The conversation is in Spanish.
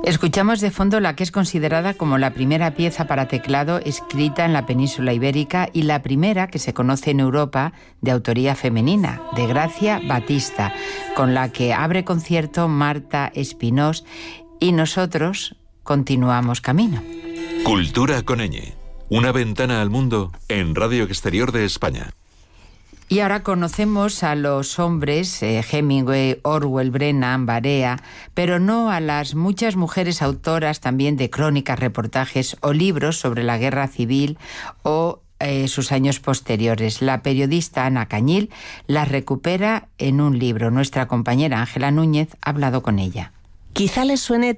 Escuchamos de fondo la que es considerada como la primera pieza para teclado escrita en la península ibérica y la primera que se conoce en Europa de autoría femenina, de Gracia Batista, con la que abre concierto Marta Espinós, y nosotros continuamos camino. Cultura con ñ, una ventana al mundo en Radio Exterior de España. Y ahora conocemos a los hombres, Hemingway, Orwell, Brennan, Barea, pero no a las muchas mujeres autoras también de crónicas, reportajes o libros sobre la guerra civil o sus años posteriores. La periodista Ana Cañil las recupera en un libro. Nuestra compañera Ángela Núñez ha hablado con ella. Quizá les suene